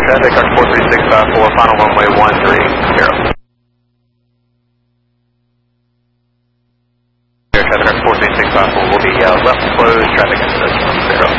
traffic, Arc 43654, final runway 130. Air traffic, Arc 43654 will be left closed, traffic into 10.